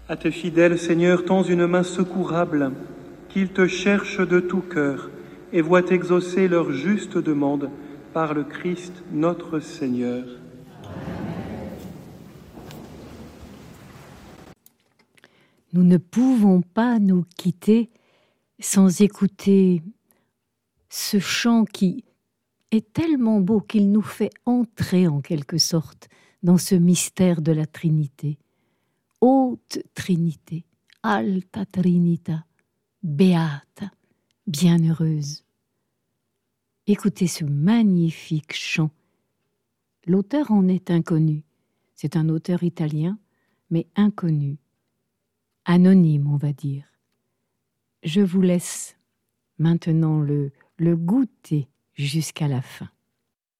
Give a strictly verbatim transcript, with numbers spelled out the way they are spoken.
À tes fidèles, Seigneur, tends une main secourable, qu'ils te cherchent de tout cœur et voient exaucer leur juste demande par le Christ notre Seigneur. Nous ne pouvons pas nous quitter sans écouter ce chant qui est tellement beau qu'il nous fait entrer en quelque sorte dans ce mystère de la Trinité. Haute Trinité, Alta Trinita, Beata, bienheureuse. Écoutez ce magnifique chant. L'auteur en est inconnu. C'est un auteur italien, mais inconnu. Anonyme, on va dire. Je vous laisse maintenant le, le goûter jusqu'à la fin.